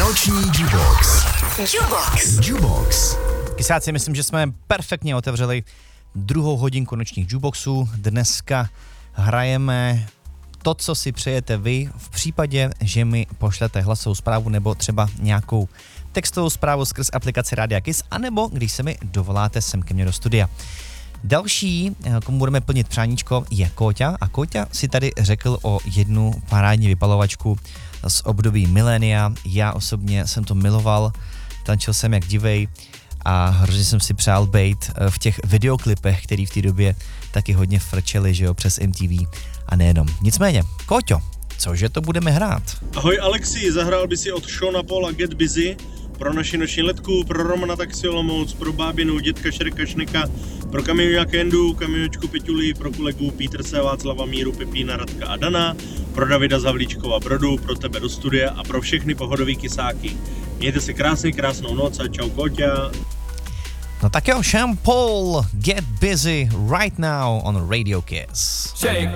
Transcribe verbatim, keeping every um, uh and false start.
Noční Jukebox. Jukebox. Jukebox. Kysáci, myslím, že jsme perfektně otevřeli druhou hodinku nočních jukeboxů. Dneska hrajeme to, co si přejete vy, v případě, že mi pošlete hlasovou zprávu nebo třeba nějakou textovou zprávu skrz aplikaci Rádia Kiss, anebo když se mi dovoláte sem ke mně do studia. Další, komu budeme plnit přáníčko, je Kóťa a Kóťa si tady řekl o jednu parádní vypalovačku z období milénia. Já osobně jsem to miloval, tančil jsem jak divej a hrozně jsem si přál bejt v těch videoklipech, který v té době taky hodně frčeli, že jo, přes M T V a nejenom. Nicméně, Kóťo, cože to budeme hrát? Ahoj Alexi, zahrál by si od Shona Paula Get Busy pro naši noční letku, pro Romana Taxi Olomouc, pro bábinu, dětka Šreka Šneka, pro Kamioňa Kendu, Kamiočku Peťuli, pro kolegu Pítrse, Václava Míru, Pepína, Radka a Dana, pro Davida Zavlíčkova Brodu, pro tebe do studia a pro všechny pohodový kysáky. Mějte se krásně, krásnou noc a čau Kóťa. No tak jo, Sean Paul, Get Busy right now on Radio Kiss. Shake.